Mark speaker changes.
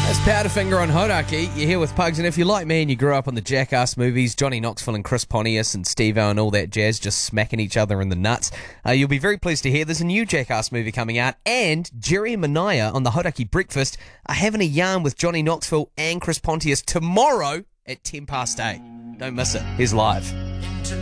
Speaker 1: That's Powderfinger on Hodaki. You're here with Pugs, and if you're like me and you grew up on the Jackass movies, Johnny Knoxville and Chris Pontius and Steve-O and all that jazz just smacking each other in the nuts, you'll be very pleased to hear there's a new Jackass movie coming out, and Jerry and Manaya on the Hodaki Breakfast are having a yarn with Johnny Knoxville and Chris Pontius tomorrow at 8:10. Don't miss it. Here's live.